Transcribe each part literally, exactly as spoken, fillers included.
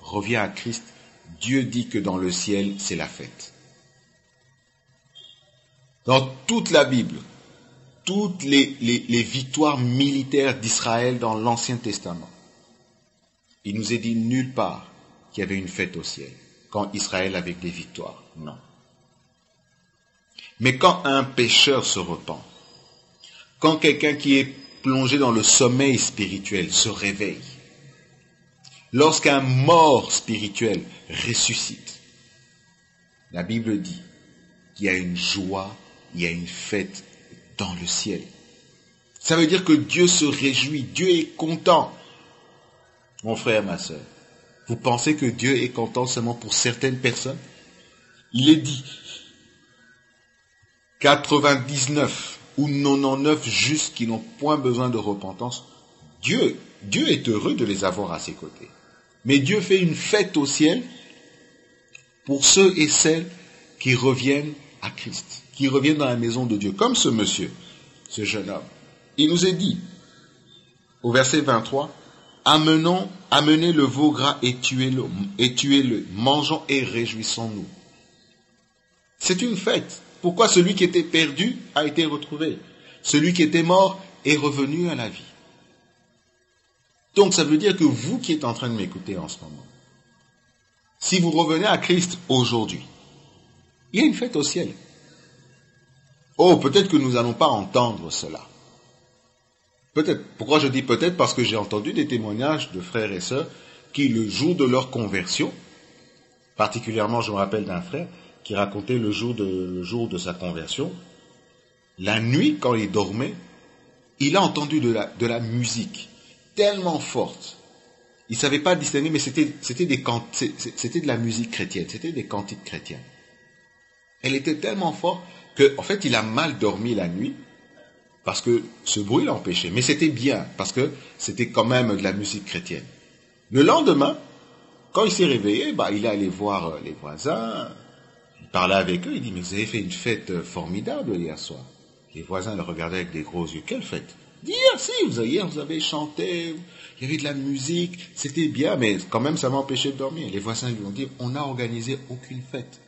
revient à Christ, Dieu dit que dans le ciel, c'est la fête. Dans toute la Bible, toutes les, les, les victoires militaires d'Israël dans l'Ancien Testament, il nous est dit nulle part qu'il y avait une fête au ciel, quand Israël avait des victoires. Non. Mais quand un pécheur se repent, quand quelqu'un qui est plongé dans le sommeil spirituel se réveille, lorsqu'un mort spirituel ressuscite, la Bible dit qu'il y a une joie, il y a une fête dans le ciel. Ça veut dire que Dieu se réjouit, Dieu est content. Mon frère, ma sœur, vous pensez que Dieu est content seulement pour certaines personnes? Il est dit, quatre-vingt-dix-neuf ou quatre-vingt-dix-neuf justes qui n'ont point besoin de repentance, Dieu, Dieu est heureux de les avoir à ses côtés. Mais Dieu fait une fête au ciel pour ceux et celles qui reviennent à Christ, qui reviennent dans la maison de Dieu, comme ce monsieur, ce jeune homme. Il nous est dit, au verset vingt-trois, Amenons, amenez le veau gras et tuez-le, et tuez-le, mangeons et réjouissons-nous. C'est une fête. Pourquoi celui qui était perdu a été retrouvé? Celui qui était mort est revenu à la vie. Donc ça veut dire que vous qui êtes en train de m'écouter en ce moment, si vous revenez à Christ aujourd'hui, il y a une fête au ciel. Oh, peut-être que nous n'allons pas entendre cela. Peut-être. Pourquoi je dis peut-être? Parce que j'ai entendu des témoignages de frères et sœurs qui, le jour de leur conversion, particulièrement je me rappelle d'un frère qui racontait le jour de, le jour de sa conversion, la nuit, quand il dormait, il a entendu de la, de la musique tellement forte. Il ne savait pas distinguer, mais c'était, c'était, des cant, c'était de la musique chrétienne, c'était des cantiques chrétiens. Elle était tellement forte qu'en fait, il a mal dormi la nuit, parce que ce bruit l'empêchait. Mais c'était bien, parce que c'était quand même de la musique chrétienne. Le lendemain, quand il s'est réveillé, bah, il est allé voir les voisins, il parlait avec eux, il dit, mais vous avez fait une fête formidable hier soir. Les voisins le regardaient avec des gros yeux. Quelle fête? Il dit, ah si, vous avez, hier, vous avez chanté, il y avait de la musique, c'était bien, mais quand même ça m'a empêché de dormir. Les voisins lui ont dit, on n'a organisé aucune fête.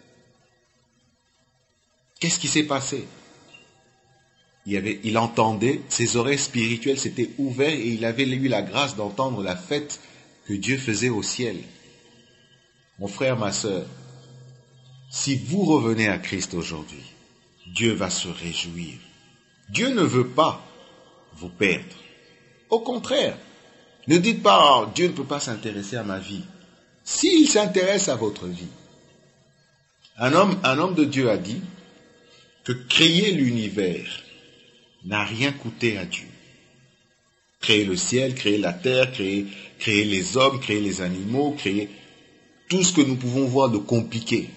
Qu'est-ce qui s'est passé? Il, avait, il entendait, ses oreilles spirituelles s'étaient ouvertes et il avait eu la grâce d'entendre la fête que Dieu faisait au ciel. Mon frère, ma sœur, si vous revenez à Christ aujourd'hui, Dieu va se réjouir. Dieu ne veut pas vous perdre. Au contraire, ne dites pas, oh, Dieu ne peut pas s'intéresser à ma vie. S'il s'intéresse à votre vie, un homme, un homme de Dieu a dit que créer l'univers n'a rien coûté à Dieu. Créer le ciel, créer la terre, créer, créer les hommes, créer les animaux, créer tout ce que nous pouvons voir de compliqué.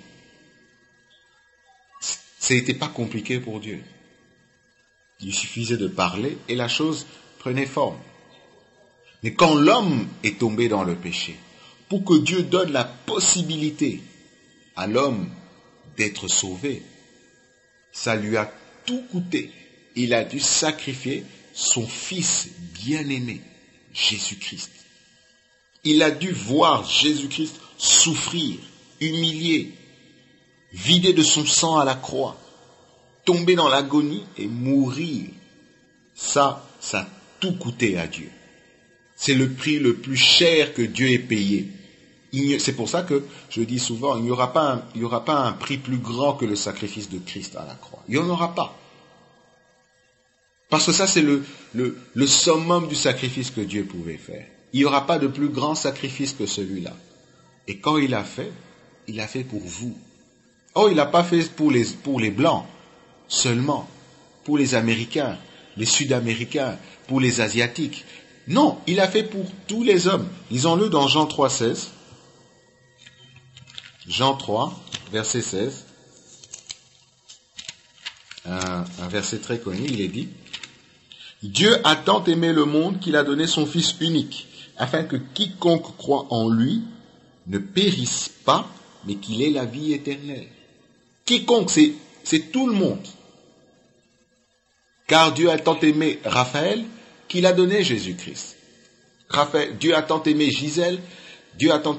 Ce n'était pas compliqué pour Dieu. Il suffisait de parler et la chose prenait forme. Mais quand l'homme est tombé dans le péché, pour que Dieu donne la possibilité à l'homme d'être sauvé, ça lui a tout coûté. Il a dû sacrifier son fils bien-aimé, Jésus-Christ. Il a dû voir Jésus-Christ souffrir, humilié, vidé de son sang à la croix, tomber dans l'agonie et mourir. Ça, ça a tout coûté à Dieu. C'est le prix le plus cher que Dieu ait payé. C'est pour ça que je dis souvent, il n'y aura pas un, il n'y aura pas un prix plus grand que le sacrifice de Christ à la croix. Il n'y en aura pas. Parce que ça, c'est le, le, le summum du sacrifice que Dieu pouvait faire. Il n'y aura pas de plus grand sacrifice que celui-là. Et quand il a fait, il a fait pour vous. Oh, il n'a pas fait pour les, pour les Blancs seulement, pour les Américains, les Sud-Américains, pour les Asiatiques. Non, il a fait pour tous les hommes. Lisons-le dans Jean trois, seize. Jean trois, verset seize. Un, un verset très connu, il est dit, Dieu a tant aimé le monde qu'il a donné son Fils unique, afin que quiconque croit en lui ne périsse pas, mais qu'il ait la vie éternelle. Quiconque, c'est, c'est tout le monde. Car Dieu a tant aimé Raphaël qu'il a donné Jésus-Christ. Raphaël, Dieu a tant aimé Gisèle, Dieu a tant